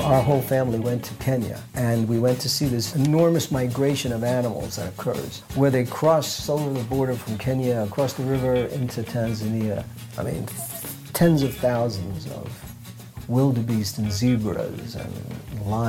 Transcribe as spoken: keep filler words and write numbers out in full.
our whole family went to Kenya, and we went to see this enormous migration of animals that occurs, where they cross over the border from Kenya, across the river into Tanzania. I mean, tens of thousands of wildebeest and zebras and lions.